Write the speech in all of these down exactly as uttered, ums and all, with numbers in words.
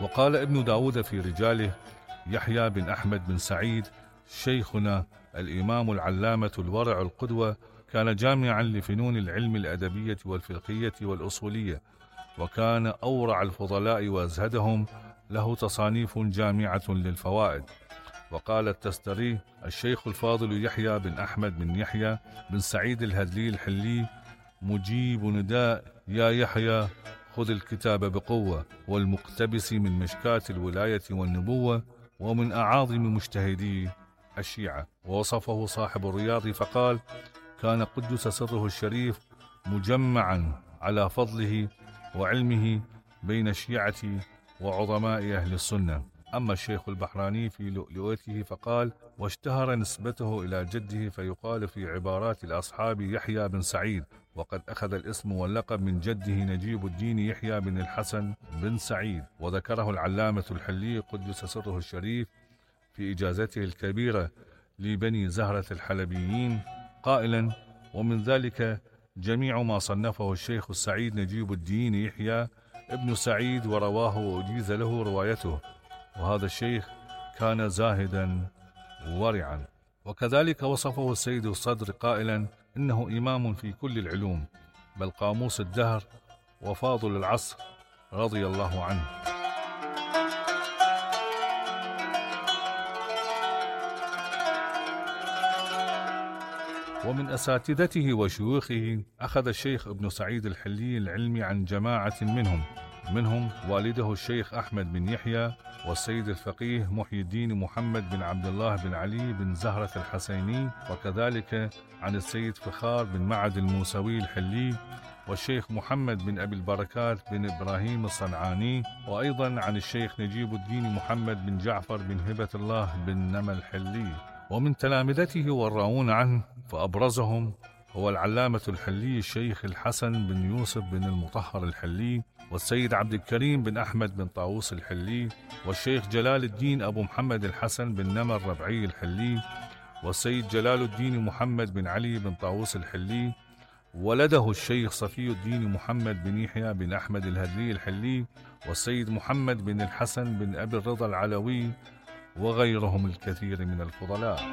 وقال ابن داود في رجاله: يحيى بن أحمد بن سعيد شيخنا الإمام العلامة الورع القدوة، كان جامعا لفنون العلم الأدبية والفقهية والأصولية، وكان أورع الفضلاء وأزهدهم، له تصانيف جامعة للفوائد. وقال التستري: الشيخ الفاضل يحيى بن أحمد بن يحيى بن سعيد الهذلي الحلي مجيب نداء يا يحيى خذ الكتاب بقوة، والمقتبس من مشكاة الولاية والنبوة، ومن أعاظم مجتهدي الشيعة. ووصفه صاحب الرياض فقال: كان قدس سره الشريف مجمعا على فضله وعلمه بين الشيعة وعظماء أهل السنة. أما الشيخ البحراني في لؤلؤته فقال: واشتهر نسبته إلى جده، فيقال في عبارات الأصحاب يحيى بن سعيد، وقد أخذ الاسم واللقب من جده نجيب الدين يحيى بن الحسن بن سعيد. وذكره العلامة الحلي قدس سره الشريف في إجازته الكبيرة لبني زهرة الحلبيين قائلا: ومن ذلك جميع ما صنفه الشيخ السعيد نجيب الدين يحيى ابن سعيد ورواه وأجيز له روايته، وهذا الشيخ كان زاهدا ورعا. وكذلك وصفه السيد الصدر قائلا: إنه إمام في كل العلوم، بل قاموس الدهر وفاضل العصر رضي الله عنه. ومن أساتذته وشيوخه أخذ الشيخ ابن سعيد الحلي العلمي عن جماعة منهم منهم والده الشيخ أحمد بن يحيى، والسيد الفقيه محي الدين محمد بن عبد الله بن علي بن زهرة الحسيني، وكذلك عن السيد فخار بن معد الموسوي الحلي، والشيخ محمد بن أبي البركات بن إبراهيم الصنعاني، وأيضا عن الشيخ نجيب الدين محمد بن جعفر بن هبة الله بن نمى الحلي. ومن تلامذته والراون عنه فأبرزهم هو العلامة الحلي الشيخ الحسن بن يوسف بن المطهر الحلي، والسيد عبد الكريم بن أحمد بن طاووس الحلي، والشيخ جلال الدين أبو محمد الحسن بن نمى الربعي الحلي، والسيد جلال الدين محمد بن علي بن طاووس الحلي. ولده الشيخ صفي الدين محمد بن يحيى بن أحمد الهذلي الحلي، والسيد محمد بن الحسن بن أبي الرضا العلوي، وغيرهم الكثير من الفضلاء.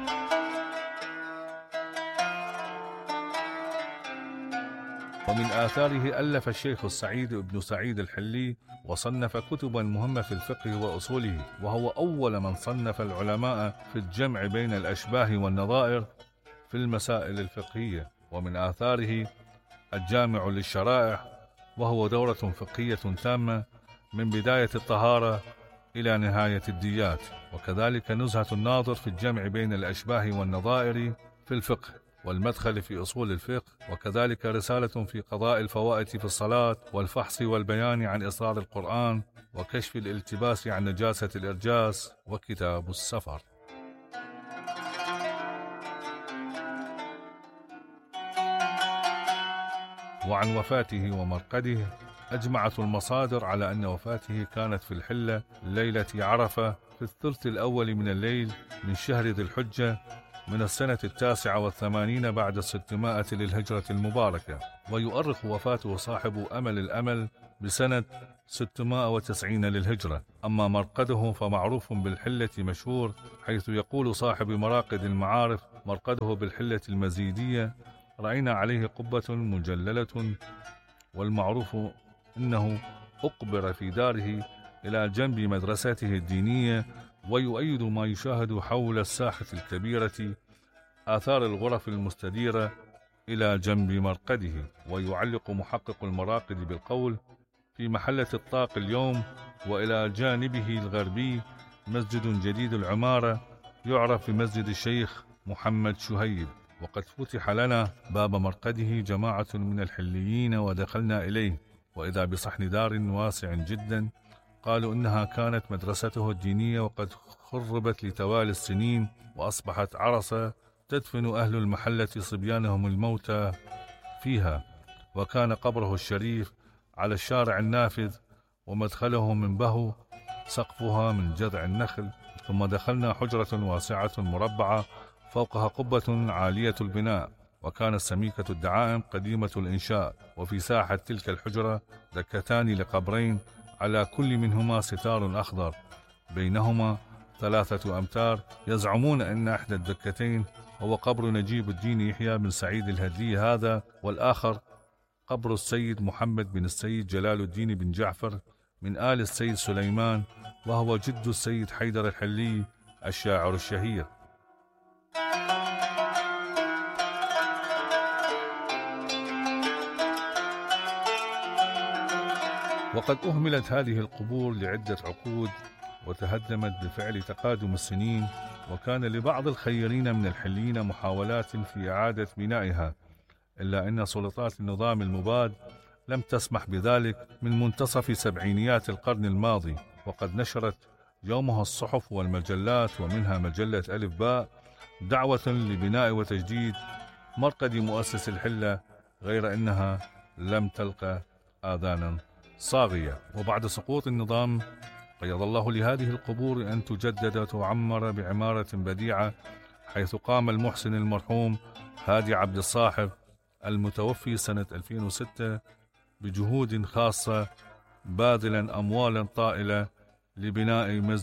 ومن آثاره ألف الشيخ السعيد بن سعيد الحلي وصنف كتبا مهمة في الفقه وأصوله، وهو أول من صنف العلماء في الجمع بين الأشباه والنظائر في المسائل الفقهية. ومن آثاره الجامع للشرائع، وهو دورة فقهية تامة من بداية الطهارة إلى نهاية الديات، وكذلك نزهة الناظر في الجمع بين الأشباه والنظائر في الفقه، والمدخل في أصول الفقه، وكذلك رسالة في قضاء الفوائت في الصلاة، والفحص والبيان عن إصرار القرآن، وكشف الالتباس عن نجاسة الإرجاس، وكتاب السفر. وعن وفاته ومرقده أجمعت المصادر على أن وفاته كانت في الحلة ليلة عرفة في الثلث الأول من الليل من شهر ذي الحجة من السنة التاسعة والثمانين بعد الستمائة للهجرة المباركة. ويؤرخ وفاته صاحب أمل الأمل بسنة ستمائة وتسعين للهجرة. أما مرقده فمعروف بالحلة مشهور، حيث يقول صاحب مراقد المعارف: مرقده بالحلة المزيدية، رأينا عليه قبة مجللة، والمعروف إنه أقبر في داره إلى جنب مدرسته الدينية. ويؤيد ما يشاهد حول الساحة الكبيرة آثار الغرف المستديرة إلى جنب مرقده. ويعلق محقق المراقد بالقول: في محلة الطاق اليوم، وإلى جانبه الغربي مسجد جديد العمارة يعرف بمسجد الشيخ محمد شهيب. وقد فتح لنا باب مرقده جماعة من الحليين ودخلنا إليه، وإذا بصحن دار واسع جدا، قالوا إنها كانت مدرسته الدينية، وقد خربت لتوالي السنين وأصبحت عرصة تدفن أهل المحلة صبيانهم الموتى فيها. وكان قبره الشريف على الشارع النافذ، ومدخله من بهو سقفها من جذع النخل. ثم دخلنا حجرة واسعة مربعة فوقها قبة عالية البناء، وكانت سميكة الدعائم قديمة الإنشاء. وفي ساحة تلك الحجرة دكتان لقبرين على كل منهما ستار أخضر بينهما ثلاثة أمتار. يزعمون أن إحدى الدكتين هو قبر نجيب الدين يحيى بن سعيد الهدلي هذا، والآخر قبر السيد محمد بن السيد جلال الدين بن جعفر من آل السيد سليمان، وهو جد السيد حيدر الحلي الشاعر الشهير. وقد أهملت هذه القبور لعدة عقود وتهدمت بفعل تقادم السنين، وكان لبعض الخيرين من الحليين محاولات في إعادة بنائها، إلا أن سلطات النظام المباد لم تسمح بذلك من منتصف سبعينيات القرن الماضي. وقد نشرت يومها الصحف والمجلات ومنها مجلة ألف باء دعوة لبناء وتجديد مرقد مؤسس الحلة، غير أنها لم تلقى آذانا صاغية. وبعد سقوط النظام قيض الله لهذه القبور أن تجدد وتعمر بعمارة بديعة، حيث قام المحسن المرحوم هادي عبد الصاحب المتوفي سنة ألفين وستة بجهود خاصة، باذلا أموالا طائلة لبناء مسجد